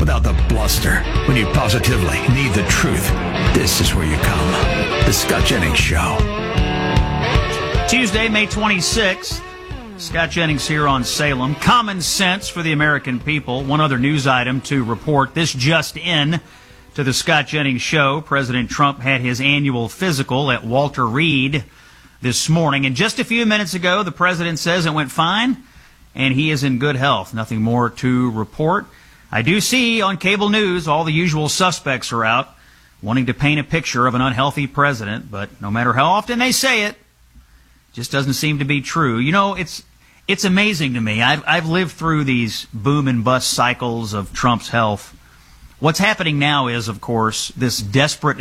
without the bluster. When you positively need the truth, this is where you come. The Scott Jennings Show. Tuesday, May 26th. Scott Jennings here on Salem. Common sense for the American people. One other news item to report. This just in to the Scott Jennings Show. President Trump had his annual physical at Walter Reed this morning. And just a few minutes ago, the president says it went fine and he is in good health. Nothing more to report. I do see on cable news all the usual suspects are out wanting to paint a picture of an unhealthy president, but no matter how often they say it, just doesn't seem to be true. You know, it's amazing to me. I've lived through these boom and bust cycles of Trump's health. What's happening now is, of course, this desperate